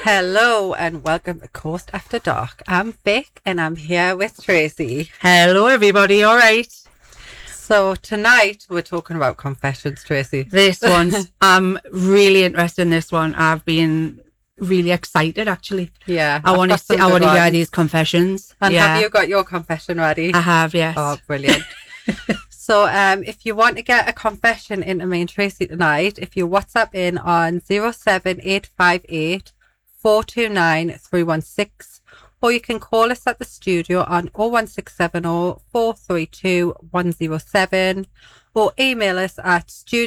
Hello and welcome to Coast After Dark. I'm Vic and I'm here with Tracy. Hello everybody, alright. So tonight we're talking about confessions, Tracy. This one's, I'm really interested in this one. I've been really excited actually. Yeah. I want to hear these confessions. And have you got your confession ready? I have, yes. Oh, brilliant. So if you want to get a confession into me and Tracy tonight, if you WhatsApp in on 07858 429 316, or you can call us at the studio on 01670 432 107, or email us at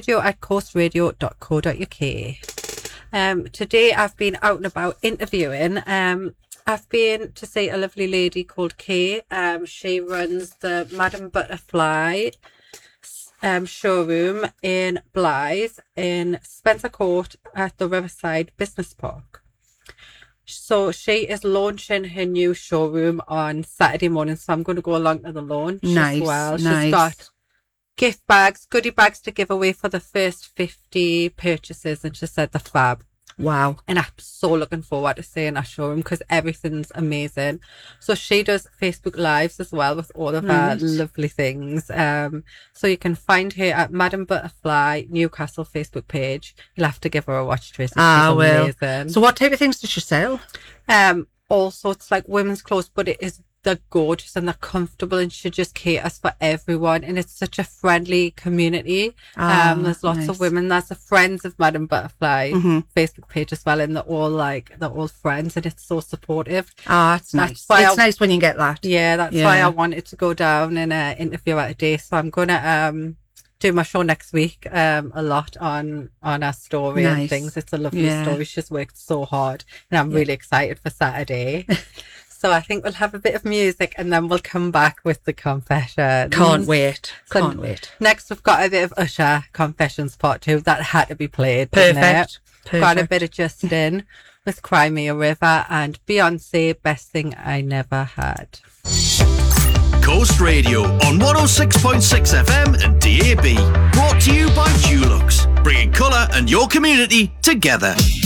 studio@coastradio.co.uk. Today I've been out and about interviewing. I've been to see a lovely lady called Kay. She runs the Madame Butterfly showroom in Blythe in Spencer Court at the Riverside Business Park. So she is launching her new showroom on Saturday morning, so I'm going to go along to the launch as well. She's got gift bags, goodie bags to give away for the first 50 purchases, and she said they're fab. Wow. And I'm so looking forward to seeing her showroom because everything's amazing. So she does Facebook Lives as well with all of her lovely things. So you can find her at Madame Butterfly Newcastle Facebook page. You'll have to give her a watch, Tracy. I will. Amazing. So what type of things does she sell? All sorts, like women's clothes, but they're gorgeous and they're comfortable, and she just caters for everyone, and it's such a friendly community. There's lots of women. There's the Friends of Madame Butterfly Facebook page as well, and they're all friends, and it's so supportive. It's nice. It's nice when you get that. Yeah, that's why I wanted to go down and interview her today. So I'm gonna do my show next week a lot on our story and things. It's a lovely story. She's worked so hard, and I'm really excited for Saturday. So I think we'll have a bit of music and then we'll come back with the confession. Can't wait. Next we've got a bit of Usher Confessions Part 2. That had to be played. Perfect. Got a bit of Justin with Cry Me a River, and Beyonce, Best Thing I Never Had. Coast Radio on 106.6 FM and DAB. Brought to you by Dulux, bringing colour and your community together.